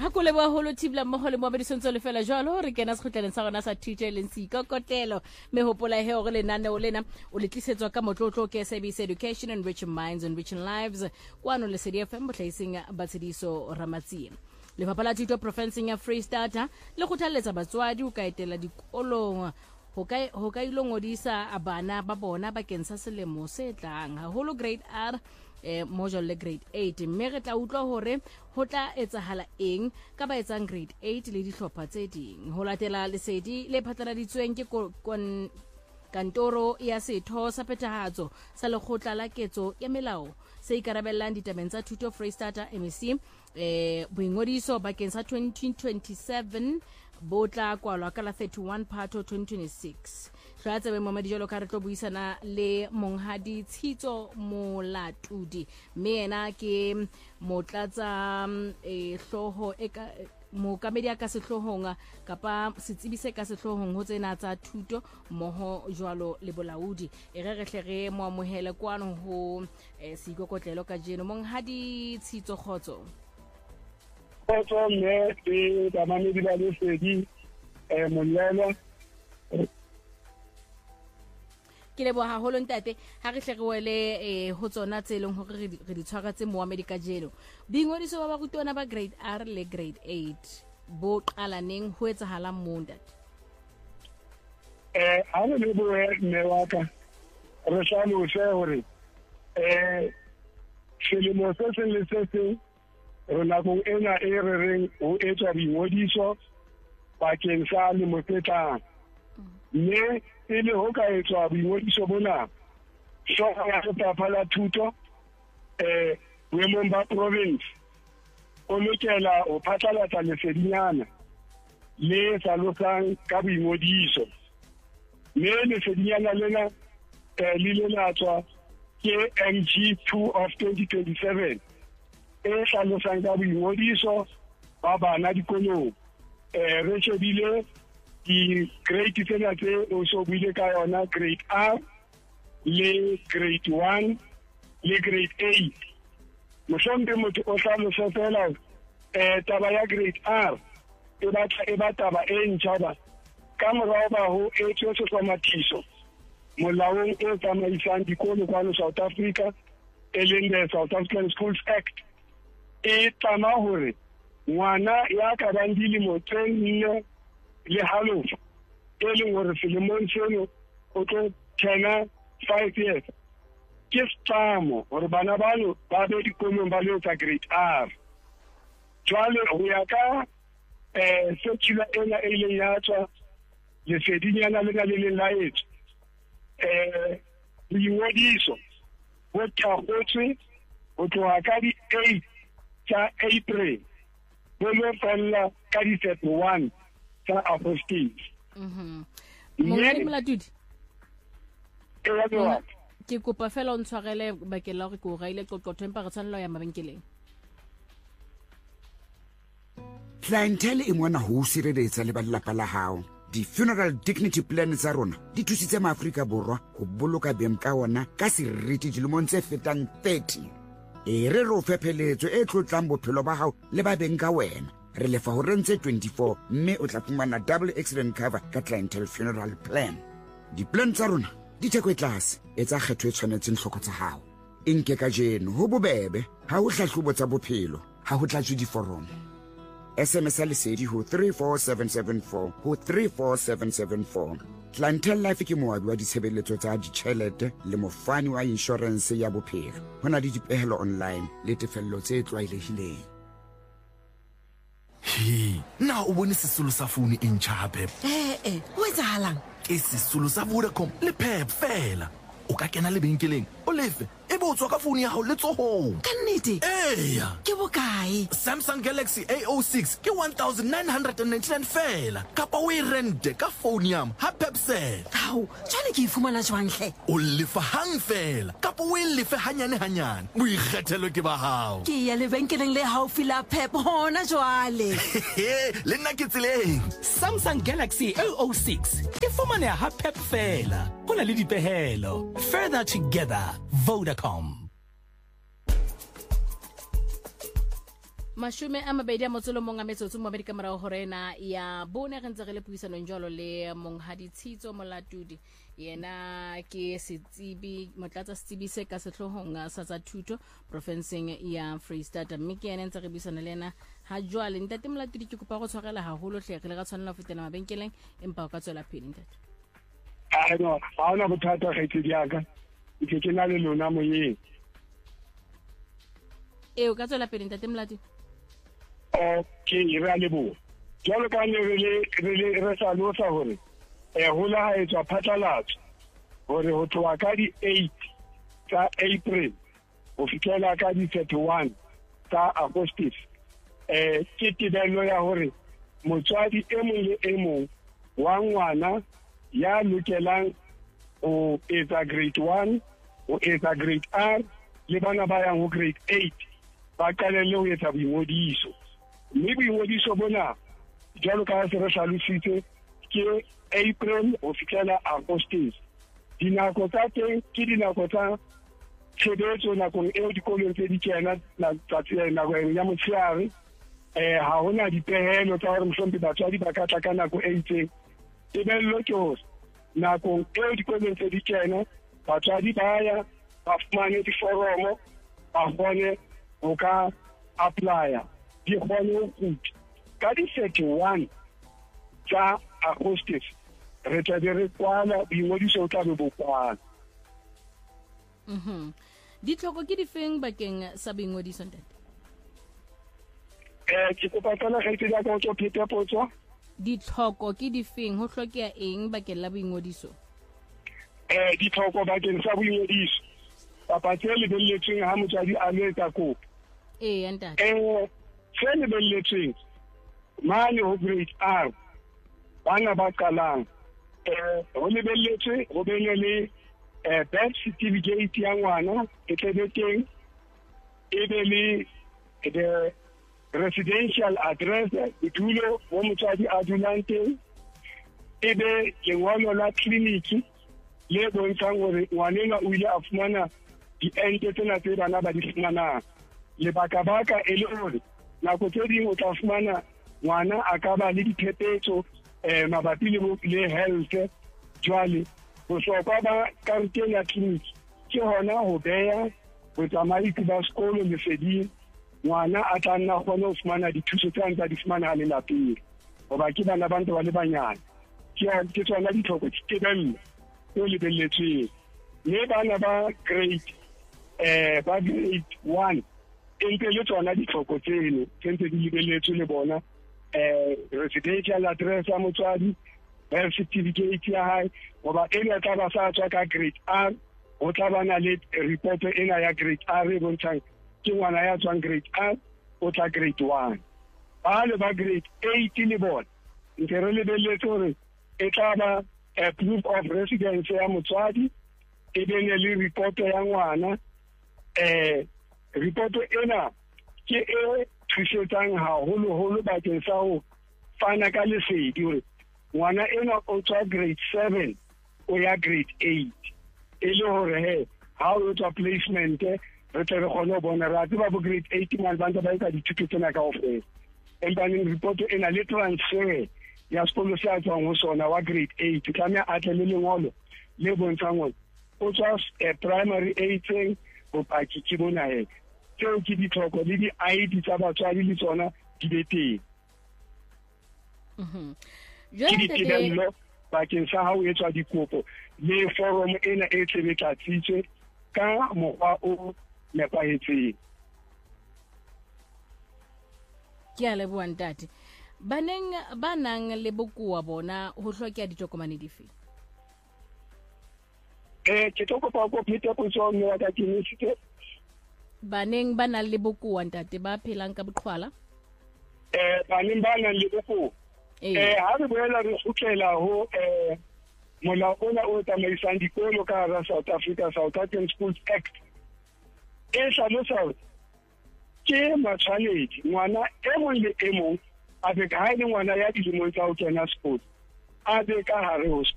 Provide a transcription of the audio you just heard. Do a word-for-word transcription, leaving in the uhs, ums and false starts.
go le ba holo tibla mo go le mo bedisontsho le fela jalo re kena se gotleleng sa gona sa T J Lensi kokotelo me hopola he gore le nane o lena o le tlisetswa ka motlotlo ke S A B C Education, Enriching Minds, Enriching Lives kwano le C D F M botlhaising batsediso Ramatsi le papala thuto professing ya Free State le go thaletsa batswadi o ka etela dikolong ho ka ho ka ilo ngodisa abana ba bona ba kensa selemo se tlang ha holo grade R eh module le grade eight mme re tla utlwa hore ho tla etsahala eng ka ba etsang grade eight le dihlopha tse ding ho latela lesedi le phatlaladitsweng ke kantoro ya setho sa phethahatso sa lekgotla la ketso ya melao se ikarabellang ditabeng tsa thuto Free State M E C eh boingodiso bakeng sa twenty twenty-seven botla kwalwa ka la thirty-one Phato twenty twenty-six tla tsebe mo madijalo ka re tlo buisana le monghadi Tshitso Molatudi mme ena ke motlatsa e hloho e ka mo kamedia ka sehlohong kapa setsibise ka sehlohong ho tsena tsa thuto moho jwalo le bolaudi e re rehle re mo amohele kwano ho sikokotlelo ka jeno monghadi Tshitso Khotso Khotso mme e damane di ba le sedi e molelo ke le bo ha holo ntate ha re hle re wele eh ho tsona tse leng hore re di tshwara tse Mohammed ka jeno bingodiso ba ba rutwana ba grade R le grade eight bo qala neng ho etsahala monda eh ha re le bo ne wa ka re hlalo se hore eh selemo se se le se se re na go ena e re reng o etsa bingodiso bakeng sa le mo tsetlang mme ile ho ka etswa boingodiso bona hlooho ya lefapha la thuto eh boemong ba province o lokela ho phatlalatsa lesedinyana le salosang ka boingodiso mme lesedinyana lena eh le lelatswa ke M G two of twenty twenty-seven e salosang ka boingodiso ba bana dikolong eh re shebile di grade tsena tse o so buile ka yona grade R le grade one le grade eight mohlombe motho o tla mo sefela eh taba ya grade R e batla e bataba e ntjha ka morao ba ho etso se tsamatiso molaong e tsamaisang dikolo kwano South Africa e leng the South African Schools Act e tama hore ngwana ya ka bang dilemo tse nne le halofo e leng hore selemong seno o tlo tshena five years ke stamo hore bana bano ba be dikolong ba le tsa grade R jwale ho ya ka eh circular ena e leng ya tswa lesedinyana le le le laetso eh boingodiso bo thakgotswe ho tloha ka di eight tsa April bo lo fella ka di thirty-one tsa Augustine mhm Monghadi Molatudi e ya tswa ke kopa fela o ntshwarele bakela hore go raile qoqotho empa re tshwanela ya mabenkeleng clientele e mona ho sireletsa le balelapa la hao di-funeral dignity plan tsa rona di thusitse maAfrika Borwa go boloka beng ka ona ka seriti dilemong tse fetang thirty e re re o fepheletso e tlotlang bophelo ba hao le ba beng ka wena re lefa ho rentse twenty-four mme o tla fumana double accident cover ka clientele funeral plan di-plan tsa rona di theko e tlase e tsa kgetho e tshwanetseng hloko tsa hao e nke ka jeno ho bobebe ha ho hlahlobo tsa bophelo ha ho tlatswe diforomo S M S lesedi ho three four seven seven four ho three four seven seven four Clientele Life ke moabi wa ditshebeletso tsa ditjhelete le mofani wa insurance ya bophelo hona le dipehelo online le tefello tse tlwaelehileng Hi, na o bone sesolo sa phone e ntjha hape. Eh eh, ho etsahalang? Ke sesolo sa Vodacom le Pep fela. O ka kena lebenkeleng, o lefe, e bo tswa ka phone ya hao le tsohong. Ka nnete? Eya. Ke bokae? Samsung Galaxy A O six ke one thousand nine hundred ninety-nine fela. Kapa o e rente ka phone yam ha Pep se. Hao, jwale ke ifumana jwang hle? O lefa hang fela. Kapa o e lefe hanyane hanyane. Boikgethelo ke ba hao. Ke ya lebenkeleng le haufi la Pep hona jwale. Le nna ke tseleng. Samsung Galaxy A O six e fumana ha Pep fela. Hona le dipehelo. Further together, Vodacom. Mashume a mabedi a motsolo mong a metsotso mo Amerika mara hore na ya bone re ntse re le puisano njalo le monghadi Tshitso Molatodi yena ke setsibi motlatsa setsibi se ka sehlohong sa tsa thuto provinceng ya Free State mme ke yena ntse re buisana le yena ha jwale ntate Molatodi ke kopa go tshwarela haholo hle re le ga tshwanela go fetela mabenkeleng empa o ka tswela pele ntate a no ha ona bothata ga itse diaka ke ke na le lona mo yeng e o ka tswela pele ntate Molatodi okay re a lebo jalo ka ne re le re le re sa lo sa hore eh ho la ha etswa phatlalatso hore ho tloa ka di eight tsa April ho fitela ka di thirty-one tsa August eh ke tibelo ya hore motswadi e mong le e mong wa ngwana ya lokelang o etsa grade one o etsa grade R le bana ba yang ho grade eight ba qalelle ho etsa boingodiso mme boingodiso bona jalo ka se re hlalositse ke April ho fitela August dinako tsa teng ke dinako tsa tshebetso nakong eo dikolong tse di kena tsa nako ya motshehare eh ha hona dipehelo tsa hore mohlompe batswadi ba ka tla ka nako e itseng tebello ke hore nakong eo dikolong tse di kena batswadi ba ya ba fumane diforomo ba kgone ho ka applya di kgone ho kutla ka di thirty-one tsa August re tla dire kwala boingodiso tla be bokwala mhm ditlhoko ke difeng bakeng sa boingodiso ntate eh ke kopa kana ga itse ka go pheta potso ditlhoko ke difeng ho hlokea eng bakeng la boingodiso eh ditlhoko bakeng sa boingodiso papa tse le belletseng ha motswadi a le ka kopo eh ntate eh tse le belletseng mane ho grade R bana ba qalang eh ho lebelletse ho bene le eh birth certificate ya ngwana e tlebe teng e be le the residential address itulo mo motswadi a dulang teng e be lengolo la clinic le bontshang hore ngwanenwa o ile a fumana diente tsena tse bana ba di fumanang lebaka-baka e le hore nako tse ding o tla fumana ngwana a ka ba le diphephetso eh mabapi le health jwale bohlokwa ba karteng ya clinic ke hona ho beya botsamaisi ba sekolo leseding ngwana a tla nna kgone ho fumana dithuso tse ntse di fumana le lapeng hoba ke bana ba ntse ba le banyane ke tsona ditlhoko ke belle o lebelletsweng le bana ba grade eh ba grade one ente le tsona ditlhoko tseno tse ntse di lebelletswe le bona eh residential address ya motswadi birth certificate ya hae goba ena tla ba sa tswa ka grade R o tla bana le report ena ya grade R e bontshang ke ngwana ya tswang grade R o tla grade one ba le ba grade eight le bona ntse re lebelletse hore e tla ba a proof of residence ya motswadi e bene le report ya ngwana eh report ena ke e thusetsang haholo-holo bakeng sa ho fana ka lesedi hore ngwana ena o tswa grade seven o ya grade eight e le hore he ha o tswa placement re tle re kgone ho bona ra tseba bo grade eight man ba ntse ba etsa dithuto tsena kaofela empa neng report ena le transfer ya sekolo se a tswang ho sona wa grade eight tlameha a tle le lengolo le bontshang hore o tswa primary eight bopaki ke bona he tseo ke ditlhoko le di-I D tsa batswadi le tsona di be teng ke ditebello bakeng sa ha o etswa dikopo le foromo ena e tshebetlatsitswe ka mokgwa o nepahetseng ke a leboha ntate baneng ba nang le bokoa bona ho hlokea ditokomane dife eh ke tlo kopa go pheta potso mme wa ka ke ntsitse baneng ba nang le bokoa ntate ba phelang ka boqhwala eh baneng ba nang le bokoa eh ha re boela re kgutlela ho eh molao ona o tsamaisang dikolo ka hara South Africa South African Schools Act e hlalosa ke matshwanedi ngwana e mong le e mong a be ka ha le ngwana ya dilemong tsa ho kena sekolo a be ka hare ho